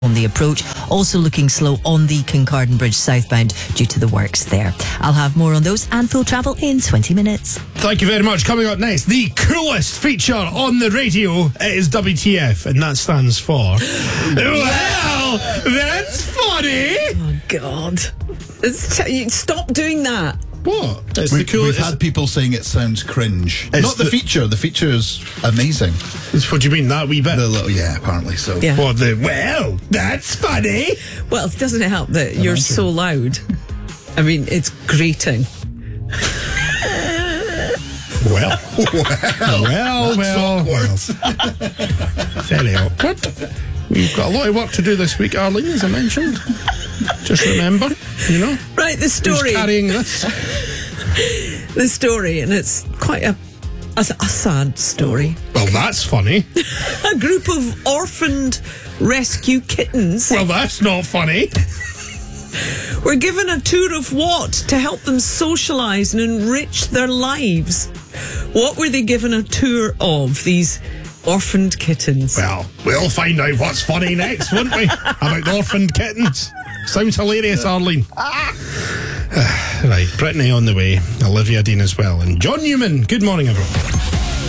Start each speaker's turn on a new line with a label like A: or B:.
A: on the approach. Also looking slow on the Kincardine Bridge southbound due to the works there. I'll have more on those and full travel in 20 minutes.
B: Thank you very much. Coming up next, the coolest feature on the radio. It is WTF, and that stands for well, that's funny.
C: Oh, God. Stop doing that.
B: What? It's the coolest.
D: We've had people saying it sounds cringe.
B: It's
D: Not the feature. The feature is amazing.
B: What do you mean, that wee bit?
D: The little, yeah, apparently so.
C: Yeah.
B: What, well, that's funny.
C: Well, it doesn't help that you're so loud. I mean, it's grating.
B: Well. Very awkward. We've got a lot of work to do this week, Arlene, as I mentioned. Just remember,
C: Right, the story.
B: Who's carrying this?
C: The story, and it's quite a sad story.
B: Well, that's funny.
C: A group of orphaned rescue kittens
B: Well, that's not funny.
C: were given a tour of what to help them socialise and enrich their lives. What were they given a tour of, these orphaned kittens?
B: Well, we'll find out what's funny next, won't we? About the orphaned kittens. Sounds hilarious, Arlene. Right, Brittany on the way, Olivia Dean as well, and John Newman. Good morning, everyone.